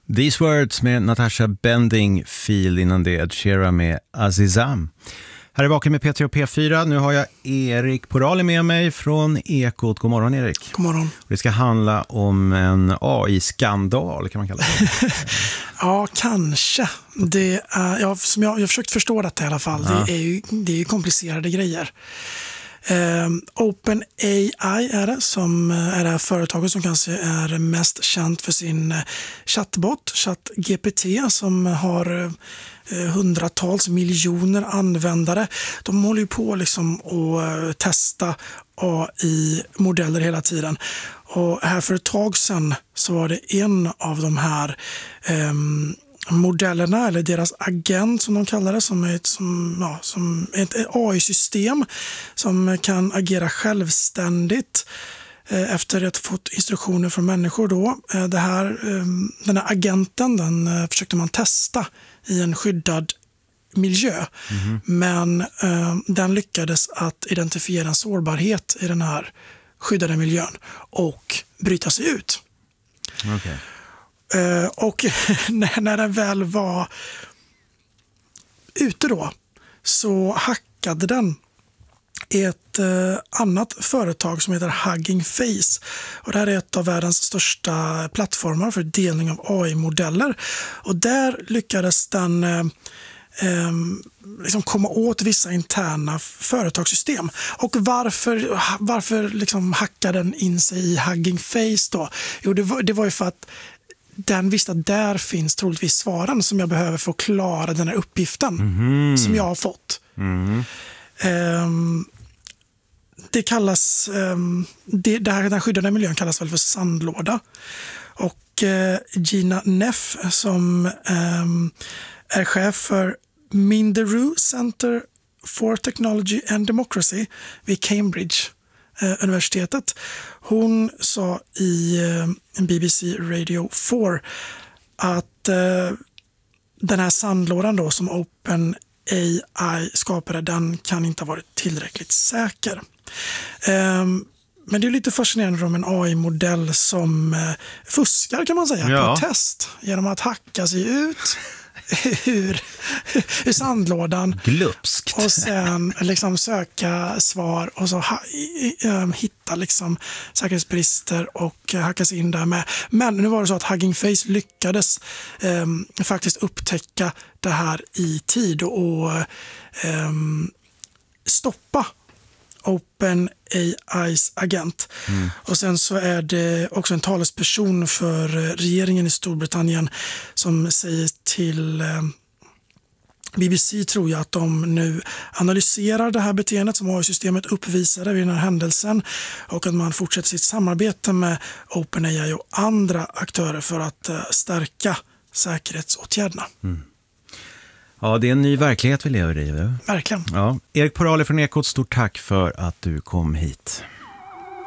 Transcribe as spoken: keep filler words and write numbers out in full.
These Words med Natasha Bending, Feel innan det Ed Sheeran med Azizam. Här är Vaken med P tre och P fyra. Nu har jag Erik Porali med mig från Ekot. God morgon Erik. God morgon. Det ska handla om en A I-skandal kan man kalla det. Ja, kanske. Det är, ja, som jag, jag har försökt förstå detta i alla fall. Ja. Det är ju, det är ju komplicerade grejer. Um, OpenAI är det som är det här företaget som kanske är mest känt för sin chattbot, ChatGPT, som har uh, hundratals miljoner användare. De håller ju på liksom att uh, testa A I-modeller hela tiden. Och här för ett tag sedan så var det en av de här um, modellerna, eller deras agent som de kallar det, som är ett, som, ja, som ett A I-system som kan agera självständigt eh, efter att ha fått instruktioner från människor. Då. Eh, det här, eh, den här agenten den, eh, försökte man testa i en skyddad miljö, mm-hmm. men eh, den lyckades att identifiera en sårbarhet i den här skyddade miljön och bryta sig ut. Okay. Uh, och när, när den väl var ute då så hackade den ett uh, annat företag som heter Hugging Face. Och det här är ett av världens största plattformar för delning av A I-modeller. Och där lyckades den uh, um, liksom komma åt vissa interna företagssystem. Och varför, varför liksom hackade den in sig i Hugging Face då? Jo, det var, det var ju för att den visste att där finns troligtvis svaren som jag behöver för att klara den här uppgiften mm. som jag har fått. Mm. Um, det kallas, um, det, det här, den här skyddade miljön kallas väl för sandlåda. Och uh, Gina Neff som um, är chef för Minderoo Center for Technology and Democracy vid Cambridge eh, universitetet. Hon sa i eh, B B C Radio fyra att eh, den här sandlådan då som OpenAI skapade, den kan inte ha varit tillräckligt säker. Eh, men det är lite fascinerande om en A I-modell som eh, fuskar kan man säga ja. på test genom att hacka sig ut ur, ur sandlådan. Glupskt. Och sen liksom söka svar och så ha, um, hitta liksom säkerhetsbrister och uh, hackas in där med. Men nu var det så att Hugging Face lyckades um, faktiskt upptäcka det här i tid och um, stoppa OpenAIs agent. Mm. Och sen så är det också en talesperson för regeringen i Storbritannien som säger till eh, B B C, tror jag, att de nu analyserar det här beteendet som A I-systemet uppvisade vid den här händelsen och att man fortsätter sitt samarbete med OpenAI och andra aktörer för att eh, stärka säkerhetsåtgärderna. Mm. Ja, det är en ny verklighet vi lever i. Eller? Verkligen. Ja. Erik Porali från Ekot, stort tack för att du kom hit.